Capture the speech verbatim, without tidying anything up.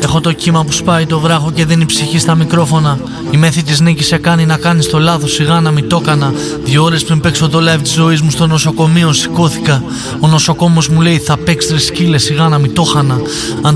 Έχω το κύμα που σπάει το βράχο και δίνει ψυχή στα μικρόφωνα. Η μέθη της νίκης σε κάνει να κάνεις το λάθος, σιγά να μην το έκανα. Δύο ώρες πριν παίξω το live της ζωής μου στο νοσοκομείο σηκώθηκα. Ο νοσοκόμος μου λέει θα παίξεις ρε σκύλε, σιγά να μην το χανα. Αν